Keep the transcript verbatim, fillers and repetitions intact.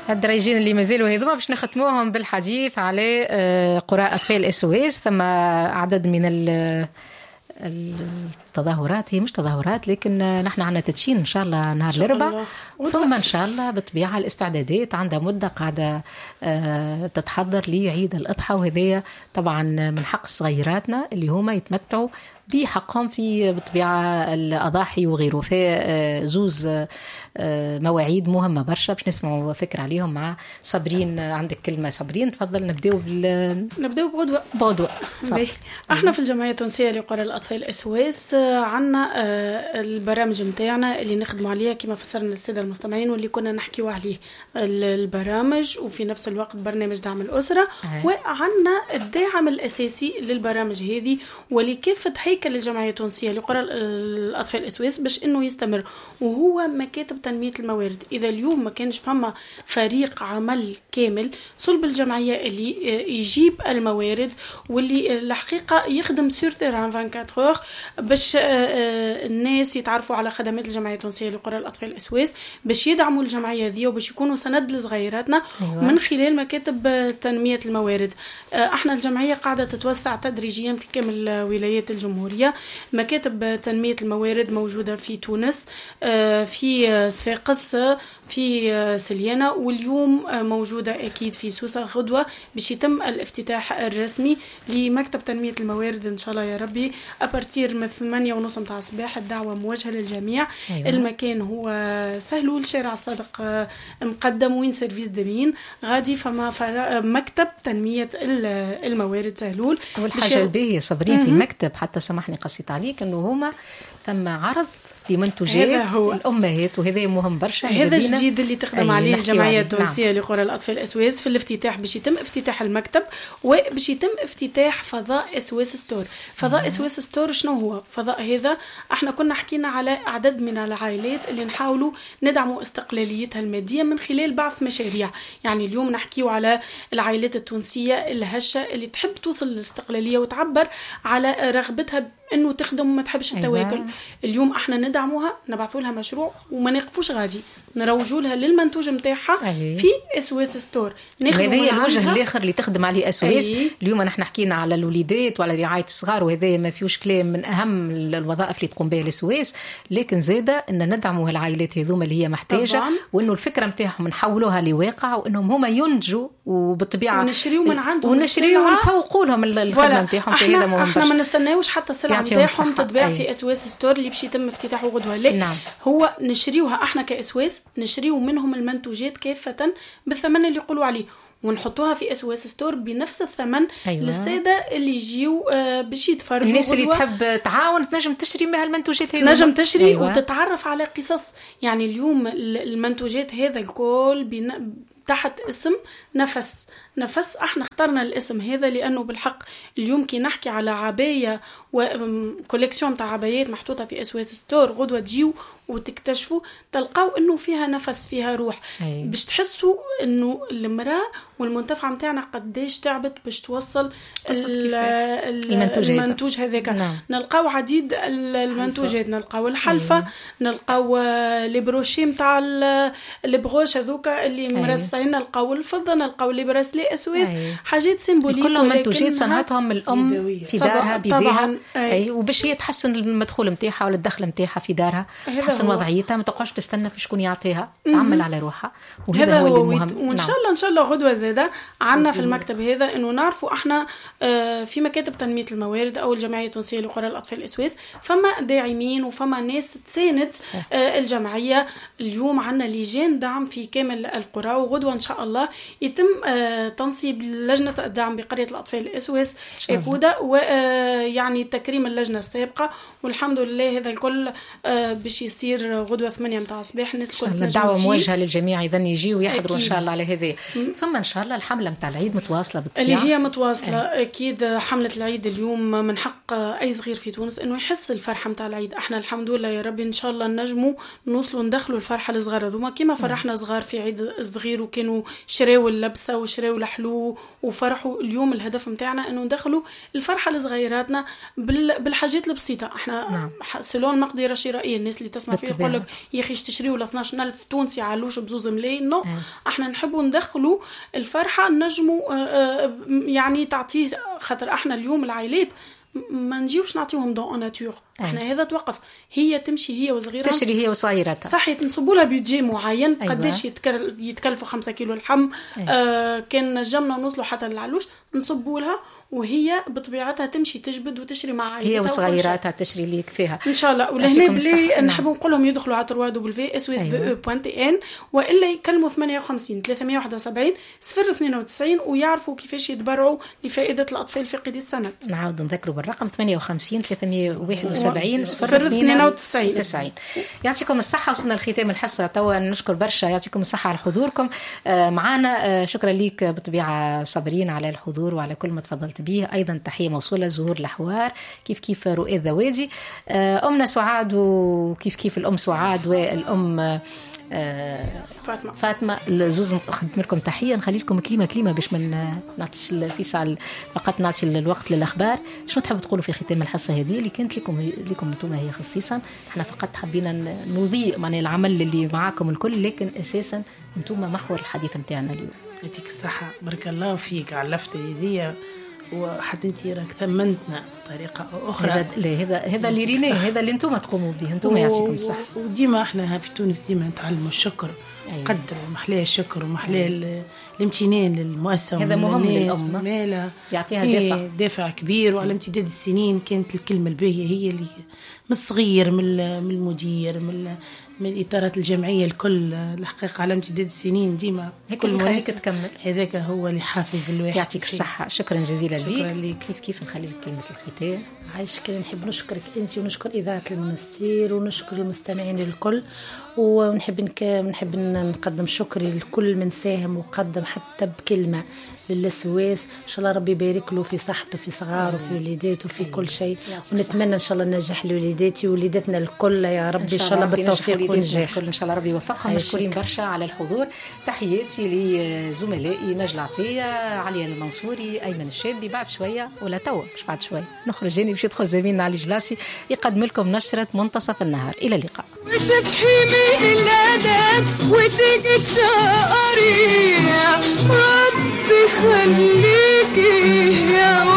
الدريجين اللي مازالوا هذوما باش نختموهم بالحديث على قرى أطفال السويس. ثم عدد من التظاهرات، هي مش تظاهرات لكن نحن عنا تدشين إن شاء الله نهار الأربعاء، ثم إن شاء الله بالطبيعة الاستعدادات عندها مدة قاعدة تتحضر لعيد الأضحى، وهذا طبعا من حق صغيراتنا اللي هما يتمتعوا بحقهم في بالطبيعة الأضاحي وغيره. في زوز مواعيد مهمة برشا باش نسمعوا فكرة عليهم مع صابرين. عندك كلمة صابرين؟ تفضل. نبدأ بال نبدأ بغدوة. بغدوة. احنا في الجمعية التونسية لقرى الأطفال السويس عنا البرامج متاعنا اللي نخدموا عليها كما فسرنا للسادة المستمعين واللي كنا نحكيوا عليه، البرامج وفي نفس الوقت برنامج دعم الأسرة. وعنا الداعم الأساسي للبرامج هذه ولكافة هيكل الجمعية التونسية لقرى الأطفال السويس باش إنه يستمر، وهو مكاتب تنمية الموارد. إذا اليوم ما كانش فما فريق عمل كامل صلب الجمعية اللي يجيب الموارد واللي الحقيقة يخدم سور تيران أربعة وعشرين أور باش الناس يتعرفوا على خدمات الجمعية التونسية لقرى الأطفال السويس، باش يدعموا الجمعية ذي وباش يكونوا سند لصغيراتنا. أيوة. من خلال مكاتب تنمية الموارد. احنا الجمعية قاعدة تتوسع تدريجيا في كامل ولايات الجمهورية. مكاتب تنمية الموارد موجودة في تونس، في صفاقس، في سليانة، واليوم موجودة أكيد في سوسة غدوة باش يتم الافتتاح الرسمي لمكتب تنمية الموارد إن شاء الله يا ربي أبارتير من ثمانية ونص متاع الصباح. الدعوة موجهة للجميع. أيوة. المكان هو سهلول شارع الصادق مقدم وين سيرفيس دمين غادي فما مكتب تنمية الموارد سهلول. أول حاجة الباهية صبرين في المكتب، حتى سمحني قصيت عليك أنه هما ثم عرض لمنتوجات الأمهات، وهذا مهم برشا. هذا الجديد اللي تخدم عليه الجمعية التونسية نعم. لقرى الأطفال السويس في الافتتاح باش يتم افتتاح المكتب وباش يتم افتتاح فضاء سويس ستور. فضاء سويس ستور شنو هو فضاء هذا؟ احنا كنا حكينا على عدد من العائلات اللي نحاولوا ندعموا استقلاليتها المادية من خلال بعض مشاريع. يعني اليوم نحكيوا على العائلات التونسية الهشة اللي تحب توصل للاستقلالية وتعبر على رغبتها انه تخدم وما تحبش التواكل. أيوة. اليوم احنا ندعموها، نبعثوا لها مشروع وما نقفوش غادي، نروجوا لها للمنتوج نتاعها. أيوة. في اسويس ستور. هذا الوجه الاخر اللي تخدم عليه اسويس. أيوة. اليوم نحن حكينا على الوليدات وعلى رعايه الصغار، وهذا ما فيهوش كلام، من اهم الوظائف اللي تقوم بها الاسويس. لكن زاده ان ندعموا العائلات هذوما اللي هي محتاجه، طبعاً. وانه الفكره نتاعهم نحولوها لواقع، وانهم هما ينجوا وبالطبيعه ونشريو من عندهم ونشريو ونسوقوا لهم الخدمه نتاعهم. هذا مهم. احنا ما نستناوش حتى السلعه نتاعهم تتباع في اسواس ستور اللي باش يتم افتتاحه غدوه. لا نعم. هو نشريوها احنا كاسواس، نشريو منهم المنتوجات كافه بالثمن اللي يقولوا عليه ونحطوها في اسواس ستور بنفس الثمن. أيوة. للساده اللي يجيو آه باش يتفرجوا. الناس اللي تحب تعاون تنجم تشتري منها المنتوجات هذه، نجم تشتري. أيوة. وتتعرف على قصص. يعني اليوم المنتوجات هذا الكل بن... تحت اسم نفس. نفس احنا اخترنا الاسم هذا لانه بالحق اليوم كي نحكي على عبايه وكوليكسيون تاع عبايات محطوطه في اسواس ستور غدوه تجيو وتكتشفوا تلقاو انه فيها نفس، فيها روح. أي. باش تحسوا انه المراه والمنتفع متاعنا قديش تعبت باش توصل المنتوج هذاك. نعم. نلقاو عديد المنتوجات، نلقاو الحلفه. أي. نلقاو لي بروشي نتاع البروش هذوكا اللي مرصين، نلقاو الفضه، نلقاو لي براسلي اسواس. أي. حاجات سيمبوليك كلهم منتوجات صنعتهم الام في دارها بيديها. أي. أي. وباش هي تحسن المدخول نتاعها ولا الدخل نتاعها في دارها، تحسن وضعيتها، ما تقعدش تستنى في شكون يعطيها، تعمل على روحها. وهذا هو المهم. وان شاء الله ان شاء الله غدوه زاده عنا في المكتب هذا انه نعرفوا احنا في مكاتب تنميه الموارد او الجمعيه التونسيه لقرى الاطفال الاسواس فما داعمين وفما ناس تساند الجمعيه. اليوم عنا لجان دعم في كامل القرى، وغدوه ان شاء الله يتم تنصيب لجنه الدعم بقريه الاطفال الاسواس اكودا، ويعني تكريم اللجنه السابقه. والحمد لله هذا الكل باش يصير غدوه ثمانية متاع الصباح. الناس كل الدعوه موجهه للجميع اذا يجيوا ويحضروا ان شاء الله على هذه. ثم ان شاء الله الحمله متاع العيد متواصله بالطبيعه، اللي هي متواصله. أه. اكيد حمله العيد اليوم من حق اي صغير في تونس انه يحس الفرحه متاع العيد. احنا الحمد لله يا ربي ان شاء الله نجموا نوصلوا ندخلوا الفرحه للصغار هذوما كما فرحنا صغار في عيد الصغير كانوا شراو اللبسة وشراو الحلو وفرحوا. اليوم الهدف متاعنا انه ندخلوا الفرحة لصغيراتنا بالحاجات البسيطة. احنا نعم. سلون المقدرة الشرائية الناس اللي تسمع فيه يقول لك يا اخي تشتريوا ل اثناش ألف تونسي علوش بزوز ملايين. نو نعم. احنا نحبوا ندخلوا الفرحة نجموا يعني تعطيه، خاطر احنا اليوم العائلات ما نجيوش نعطيهم دون ناتور. احنا هذا توقف، هي تمشي هي وصغيرها تشري هي وصغيرتها صح، نصبوا لها بيدجي معين. أيوة. قداش يتكلفوا خمسة كيلو لحم. أيوة. آه كان نجمنا نوصلوا حتى للعلوش نصبوا لها، وهي بطبيعتها تمشي تجبد وتشري مع عائلتها هي وصغيراتها تشري ليك فيها ان شاء الله. ولهنا بلي نحب نقول لهم يدخلوا على تروا دبليو اس او اس في او بوان تي ان والا يكلموا ثمانية وخمسين ثلاثمية وواحد وسبعين صفر اثنين وتسعين ويعرفوا كيفاش يتبرعوا لفائده الاطفال فاقدي السند. نعاود نذكروا بالرقم ثمانية وخمسين ثلاثمية وواحد وسبعين صفر اثنين وتسعين. يعطيكم الصحه. وصلنا لختام الحصه توا، نشكر برشا، يعطيكم الصحه على حضوركم معنا. شكرا ليك بطبيعه صابرين على الحضور وعلى كل ما تفضلت به. ايضا تحيه موصوله زهور الحوار، كيف كيف رؤية ذوادي، امنا سعاد، وكيف كيف الام سعاد والام فاطمه فاطمه الزوز. نقدم لكم تحيه، نخلي لكم كلمه كلمه باش ما نعطيش الفيصل فقط، نعطي الوقت للاخبار. شنو تحبوا تقولوا في ختام الحصه هذه اللي كانت لكم لكم انتم هي خصيصا؟ احنا فقط حبينا نضيء معناها العمل اللي معاكم الكل، لكن اساسا انتم محور الحديث نتاعنا اليوم. يعطيك الصحه، بارك الله فيك على اللفته هذه، وحتى انت راك ثمنتنا بطريقه اخرى. هذا هذا هذا اللي ريناه، هذا اللي انتم تقوموا به، انتم يعطيكم الصحه. وديما احنا في تونس ديما نتعلموا الشكر. أيوة. قدر محلاه الشكر ومحلاه أيوة. الامتنان للمؤسسه، هذا مهم للامه، يعطيها دافع دافع كبير. وعلى امتداد السنين كانت الكلمه الباهيه هي اللي من الصغير من المدير من من الإطارات الجمعية الكل الحقيقة على امتداد السنين ديما كل خليك تكمل. هذاك هو اللي حافز الواحد. يعطيك الصحة، شكرا جزيلا ليك. كيف كيف نخلي لك كلمة الختام؟ عايشك. نحب نشكرك أنت ونشكر إذاعة المنستير ونشكر المستمعين الكل، ونحب نك... نحب نقدم شكري لكل من ساهم وقدم حتى بكلمة للسويس. إن شاء الله ربي يبارك له في صحته في صغاره في وليداته في كل شيء، ونتمنى إن شاء الله النجاح لوليداتي ووليداتنا الكل يا ربي. إن شاء الله بالتوفيق والنجاح إن شاء الله ربي يوفقهم. مشكورين برشا على الحضور. تحياتي لزملائي نجل عطية، عليا المنصوري، أيمن الشابي. بعد شوية ولا توا مش بعد شوية نخرج جاني باش يدخل زميلنا علي جلاسي يقدم لكم نشرة منتصف النهار. إلى اللقاء. وتفحمي الأدب وتجد شقري ربي خليكي يا